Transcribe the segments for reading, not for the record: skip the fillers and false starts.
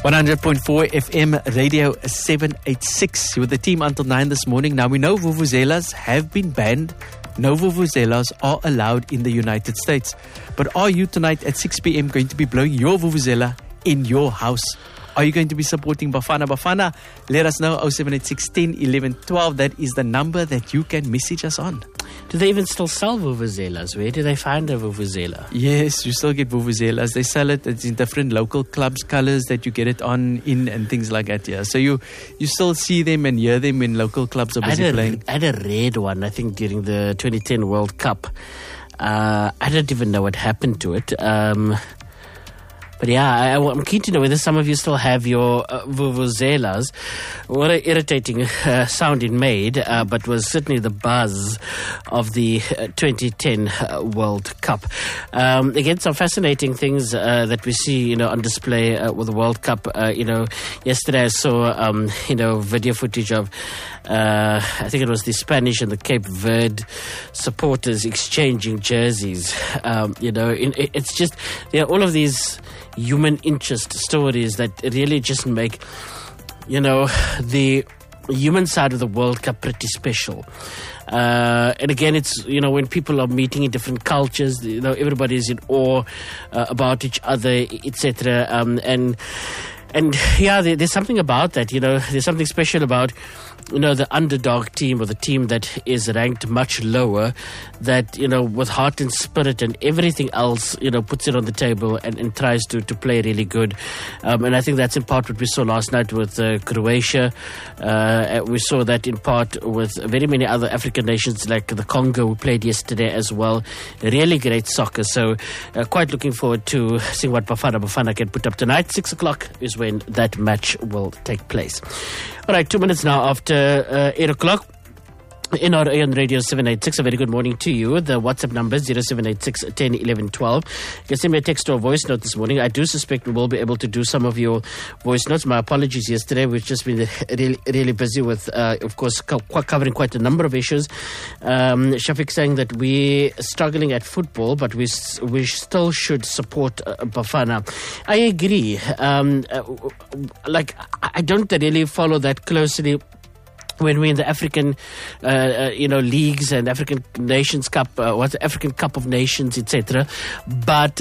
100.4 FM Radio 786. You were the team until 9 this morning. Now we know vuvuzelas have been banned. No vuvuzelas are allowed in the United States. But are you tonight at 6 p.m. going to be blowing your vuvuzela in your house? Are you going to be supporting Bafana Bafana? Let us know. 0786 10 11 12. That is the number that you can message us on. Do they even still sell vuvuzelas? Where do they find a vuvuzela? Yes, you still get vuvuzelas. They sell it. It's in different local clubs, colors that you get it in and things like that. Yeah, so you still see them and hear them when local clubs are busy playing. I had a red one, I think, during the 2010 World Cup. I don't even know what happened to it. But yeah, I'm keen to know whether some of you still have your vuvuzelas. What an irritating sound it made, but was certainly the buzz of the 2010 World Cup. Again, some fascinating things that we see, on display with the World Cup. Yesterday I saw, video footage of, I think it was the Spanish and the Cape Verde supporters exchanging jerseys. It's just, there are all of these human interest stories that really just make, the human side of the World Cup pretty special. And again, it's, when people are meeting in different cultures, everybody is in awe about each other, etc. And yeah, there's something about that, there's something special about, the underdog team or the team that is ranked much lower that, with heart and spirit and everything else, puts it on the table and tries to play really good. And I think that's in part what we saw last night with Croatia. We saw that in part with very many other African nations like the Congo, who played yesterday as well. Really great soccer. So quite looking forward to seeing what Bafana Bafana can put up tonight. 6 o'clock is when that match will take place. All right, 2 minutes now after 8 o'clock. NRA on Radio 786, a very good morning to you. The WhatsApp number is 0786 10 11 12. You can send me a text or a voice note this morning. I do suspect we will be able to do some of your voice notes. My apologies yesterday. We've just been really, really busy with, of course, covering quite a number of issues. Shafiq saying that we're struggling at football, but we still should support Bafana. I agree. I don't really follow that closely when we're in the African, leagues and African Nations Cup, African Cup of Nations, etc. But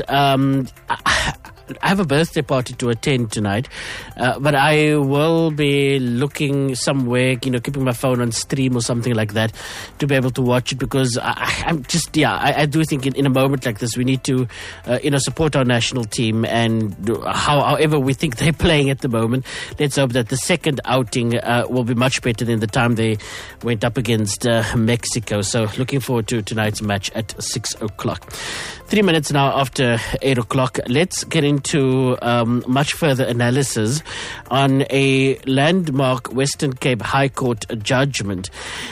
I have a birthday party to attend tonight, but I will be looking somewhere, keeping my phone on stream or something like that to be able to watch it, because I do think in a moment like this we need to, support our national team, and however we think they're playing at the moment, let's hope that the second outing will be much better than the time they went up against Mexico. So looking forward to tonight's match at 6 o'clock. 3 minutes now after 8 o'clock. Let's get into much further analysis on a landmark Western Cape High Court judgment.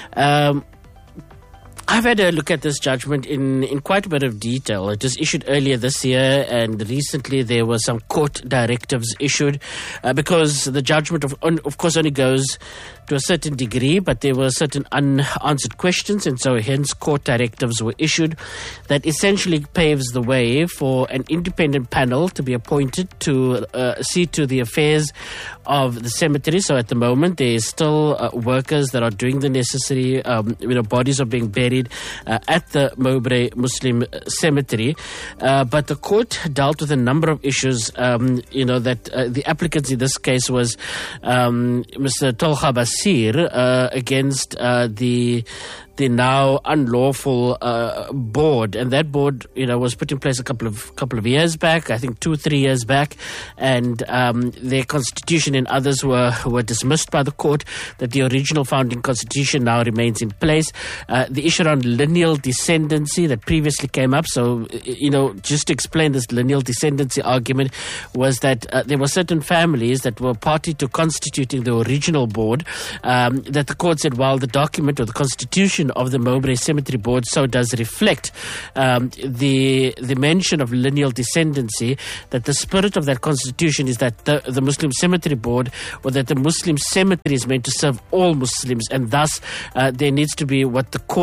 I've had a look at this judgment in quite a bit of detail. It was issued earlier this year, and recently there were some court directives issued because the judgment, of course, only goes to a certain degree, but there were certain unanswered questions, and so hence court directives were issued that essentially paves the way for an independent panel to be appointed to see to the affairs of the cemetery. So at the moment, there is still workers that are doing the necessary, bodies are being buried at the Mowbray Muslim Cemetery. But the court dealt with a number of issues, that the applicants in this case was Mr. Tolga Basir against the now unlawful board, and that board, was put in place a couple of years back, I think 2-3 years back, and their constitution and others were dismissed by the court. That the original founding constitution now remains in place. The issue around lineal descendancy that previously came up. So, just to explain this lineal descendancy argument, was that there were certain families that were party to constituting the original board, that the court said, while the document or the constitution of the Mowbray Cemetery Board so does reflect the mention of lineal descendancy, that the spirit of that constitution is that the Muslim Cemetery Board, or that the Muslim cemetery is meant to serve all Muslims, and thus there needs to be what the court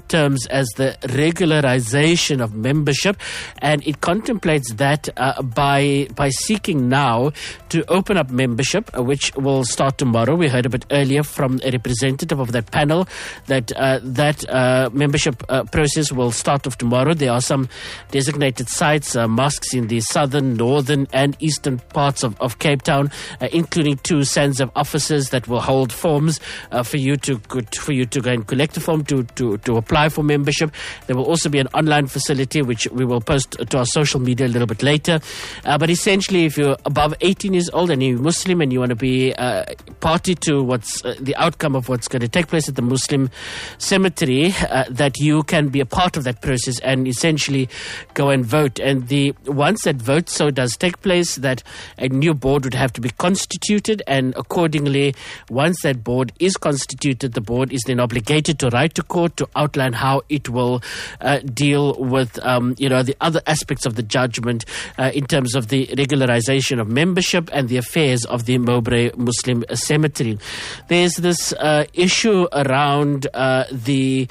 terms as the regularization of membership, and it contemplates that by seeking now to open up membership, which will start tomorrow. We heard a bit earlier from a representative of that panel that membership process will start off tomorrow. There are some designated sites, mosques in the southern, northern and eastern parts of Cape Town, including 2 SANZAV offices that will hold forms for you to go and collect a form to apply for membership. There will also be an online facility which we will post to our social media a little bit later. But essentially, if you're above 18 years old and you're Muslim and you want to be party to what's the outcome of what's going to take place at the Muslim cemetery, that you can be a part of that process and essentially go and vote. And once that vote so does take place, that a new board would have to be constituted, and accordingly, once that board is constituted, the board is then obligated to write to court to outline how it will deal with the other aspects of the judgment in terms of the regularization of membership and the affairs of the Mowbray Muslim Cemetery. There's this issue around the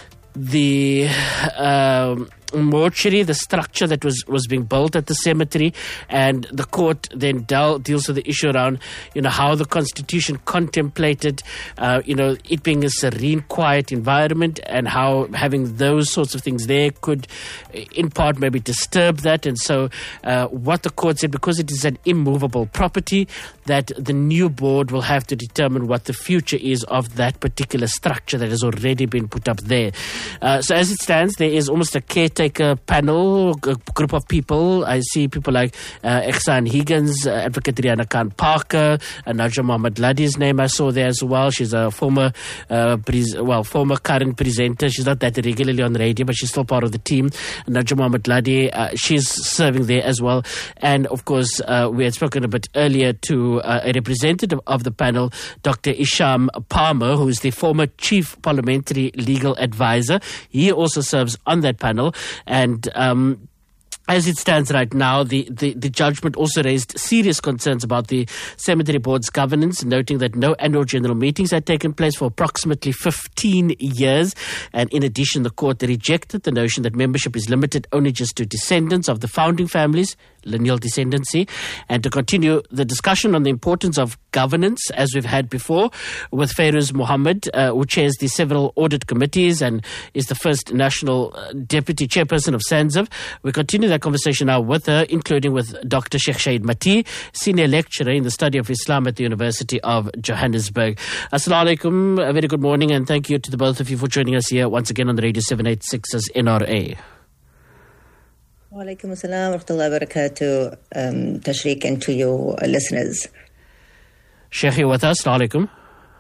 mortuary, the structure that was being built at the cemetery, and the court then deals with the issue around how the Constitution contemplated it being a serene, quiet environment, and how having those sorts of things there could in part maybe disturb that. And so what the court said, because it is an immovable property, that the new board will have to determine what the future is of that particular structure that has already been put up there. So as it stands, there is almost a caretaker panel, a group of people. I see people like Ihsan Higgins, Advocate Rihanna Khan Parker, Najwa Mohammed Ladi's name I saw there as well. She's a former current presenter. She's not that regularly on radio, but she's still part of the team. Najwa Mohammed Ladi, she's serving there as well. And of course, we had spoken a bit earlier to a representative of the panel, Dr. Isham Palmer, who is the former Chief Parliamentary Legal Advisor. He also serves on that panel. And as it stands right now, the judgment also raised serious concerns about the cemetery board's governance, noting that no annual general meetings had taken place for approximately 15 years. And in addition, the court rejected the notion that membership is limited only just to descendants of the founding families, lineal descendancy, and to continue the discussion on the importance of governance, as we've had before, with Fairuz Mohammed, who chairs the several audit committees and is the first national deputy chairperson of SANZAV. We continue that conversation now with her, including with Dr. Sheikh Shahid Mati, senior lecturer in the study of Islam at the University of Johannesburg. Assalamu alaikum, a very good morning, and thank you to the both of you for joining us here once again on the Radio 786's NRA. Wa alaikum assalam wa rahmatullahi wa barakatuh, Tashriq, and to your listeners. Sheikh, you with us? Assalamu alaikum.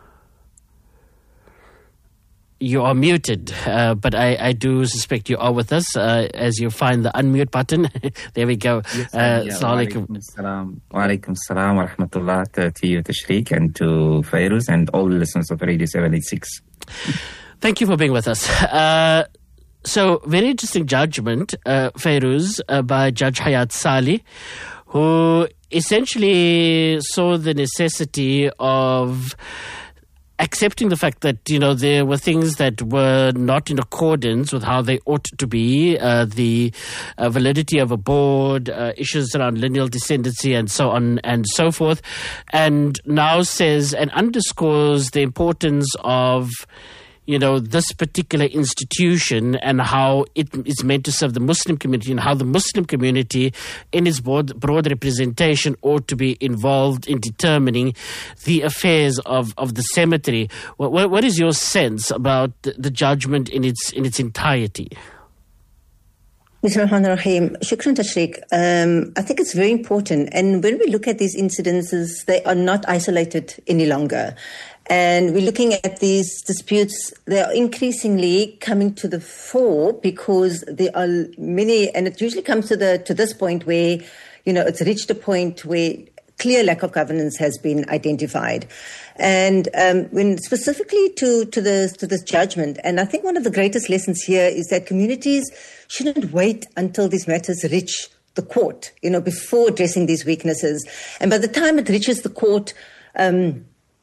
You are muted, but I do suspect you are with us as you find the unmute button. There we go. Yes, Assalamu alaikum. Wa alaikum assalam wa rahmatullah to you, Tashriq, and to Fairuz and all the listeners of Radio 786. Thank you for being with us. So, very interesting judgment, Fairuz, by Judge Hayat Salih, who essentially saw the necessity of accepting the fact that, there were things that were not in accordance with how they ought to be, the validity of a board, issues around lineal descendancy and so on and so forth, and now says and underscores the importance of this particular institution and how it is meant to serve the Muslim community, and how the Muslim community in its broad representation ought to be involved in determining the affairs of the cemetery. What is your sense about the judgment in its entirety? Bismillahirrahmanirrahim. Shukran, Tashriq. I think it's very important. And when we look at these incidences, they are not isolated any longer. And we're looking at these disputes, they are increasingly coming to the fore because there are many, and it usually comes to this point where, it's reached a point where clear lack of governance has been identified. And when specifically to this judgment, and I think one of the greatest lessons here is that communities shouldn't wait until these matters reach the court, before addressing these weaknesses. And by the time it reaches the court,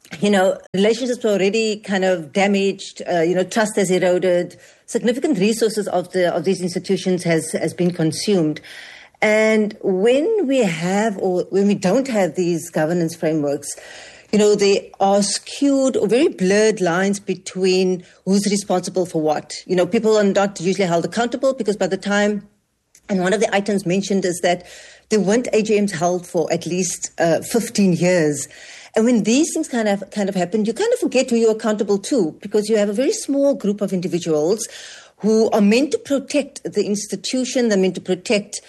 relationships were already kind of damaged. Trust has eroded. Significant resources of these institutions has been consumed. And when we don't have these governance frameworks, there are skewed or very blurred lines between who's responsible for what. People are not usually held accountable because by the time, and one of the items mentioned is that there weren't AGMs held for at least 15 years. And when these things kind of happen, you kind of forget who you're accountable to, because you have a very small group of individuals who are meant to protect the institution. They're meant to protect,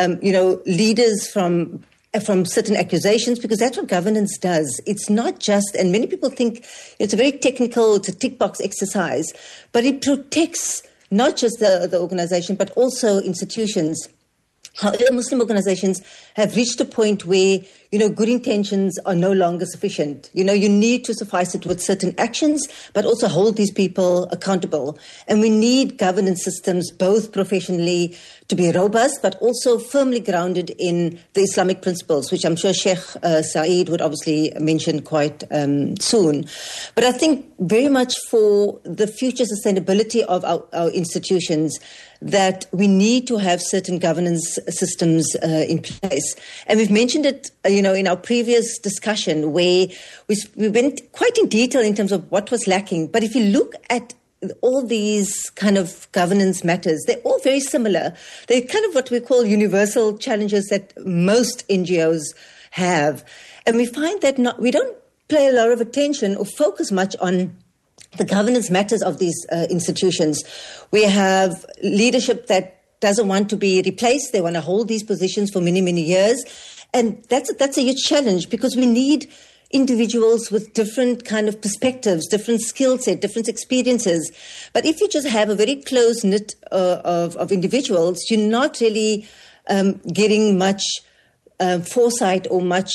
leaders from certain accusations, because that's what governance does. It's not just, and many people think it's a very technical, it's a tick box exercise, but it protects not just the organization, but also institutions. However, Muslim organizations have reached a point where, good intentions are no longer sufficient. You need to suffice it with certain actions, but also hold these people accountable. And we need governance systems, both professionally, to be robust, but also firmly grounded in the Islamic principles, which I'm sure Sheikh Saeed would obviously mention quite soon. But I think very much for the future sustainability of our institutions, that we need to have certain governance systems in place. And we've mentioned it, in our previous discussion, where we went quite in detail in terms of what was lacking. But if you look at all these kind of governance matters, they're all very similar. They're kind of what we call universal challenges that most NGOs have. And we find that we don't pay a lot of attention or focus much on the governance matters of these institutions. We have leadership that doesn't want to be replaced. They want to hold these positions for many, many years. And that's a huge challenge, because we need individuals with different kind of perspectives, different skill set, different experiences. But if you just have a very close knit of individuals, you're not really getting much foresight or much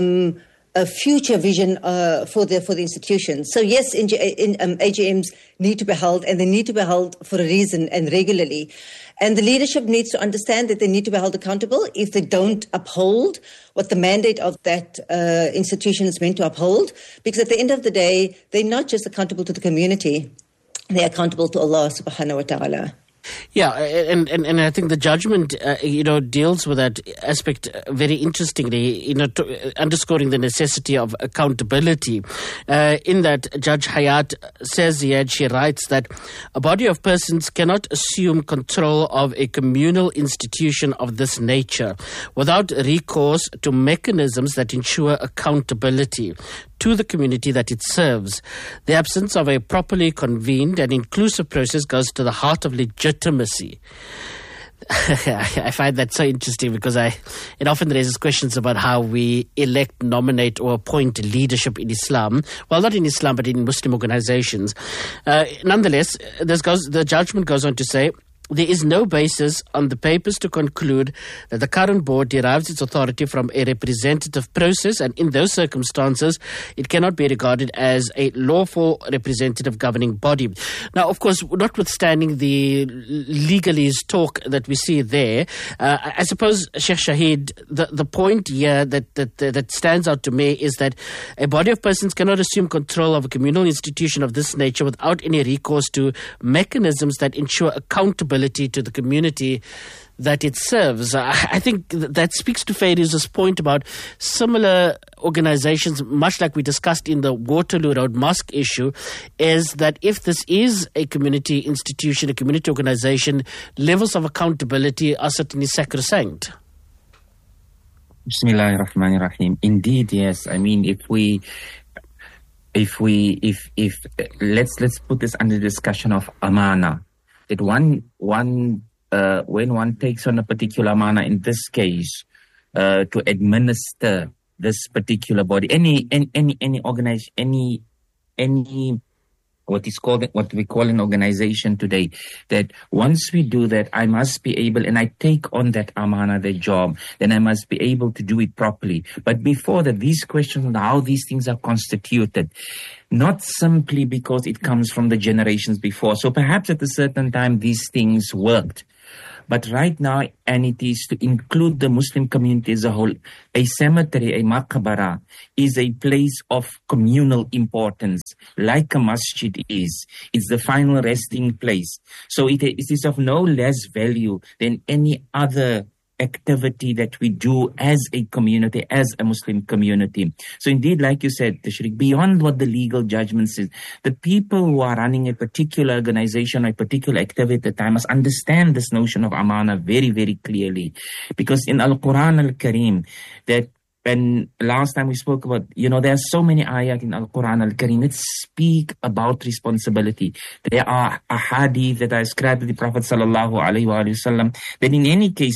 a future vision for the institutions. So yes, AGMs need to be held, and they need to be held for a reason and regularly. And the leadership needs to understand that they need to be held accountable if they don't uphold what the mandate of that institution is meant to uphold. Because at the end of the day, they're not just accountable to the community, they're accountable to Allah subhanahu wa ta'ala. Yeah, and I think the judgment, deals with that aspect very interestingly, underscoring the necessity of accountability. In that, Judge Hayat says here, and she writes that a body of persons cannot assume control of a communal institution of this nature without recourse to mechanisms that ensure accountability to the community that it serves. The absence of a properly convened and inclusive process goes to the heart of legitimacy. I find that so interesting, because it often raises questions about how we elect, nominate, or appoint leadership in Islam. Well, not in Islam, but in Muslim organizations. Nonetheless, the judgment goes on to say, there is no basis on the papers to conclude that the current board derives its authority from a representative process, and in those circumstances, it cannot be regarded as a lawful representative governing body. Now, of course, notwithstanding the legalese talk that we see there, I suppose, Sheikh Shahid, the point here that stands out to me is that a body of persons cannot assume control of a communal institution of this nature without any recourse to mechanisms that ensure accountability to the community that it serves. I think that speaks to Fairuz's point about similar organizations, much like we discussed in the Waterloo Road Mosque issue, is that if this is a community institution, a community organization, levels of accountability are certainly sacrosanct. Bismillahirrahmanirrahim. Indeed, yes. I mean, if let's put this under discussion of amana. That when one takes on a particular amana, in this case, to administer this particular body, any organization, any what we call an organization today, that once we do that, I must be able, and I take on that amana, the job, then I must be able to do it properly. But before that, these questions on how these things are constituted, not simply because it comes from the generations before. So perhaps at a certain time these things worked. But right now, and it is to include the Muslim community as a whole, a cemetery, a maqbara, is a place of communal importance, like a masjid is. It's the final resting place. So it is of no less value than any other activity that we do as a community, as a Muslim community. So indeed, like you said, Tashriq, beyond what the legal judgment says, the people who are running a particular organization or a particular activity at the time must understand this notion of amana very, very clearly. Because in Al-Quran Al-Kareem, that when last time we spoke about, there are so many ayat in Al-Quran Al-Kareem that speak about responsibility. There are ahadith that are ascribed to the Prophet sallallahu alaihi wasallam that in any case